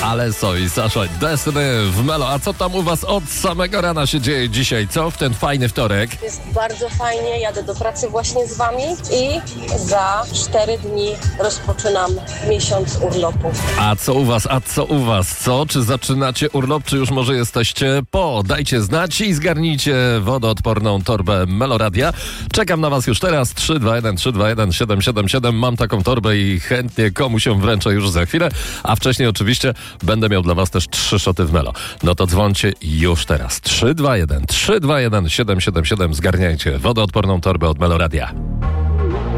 Ale i Sasha Destiny w Melo. A co tam u was od samego rana się dzieje dzisiaj? Co w ten fajny wtorek? Jest bardzo fajnie, jadę do pracy właśnie z wami i za 4 dni rozpoczynam miesiąc urlopu. A co u was? Co? Czy zaczynacie urlop, czy już może jesteście po? Dajcie znać i zgarnijcie wodoodporną torbę Meloradia. Czekam na was już teraz. 321 777. Mam taką torbę i chętnie komuś ją wręczę już za chwilę. A wcześniej oczywiście będę miał dla was też 3 szoty w Melo. No to dzwońcie już teraz. 321 777. Zgarniajcie wodoodporną torbę od Meloradia.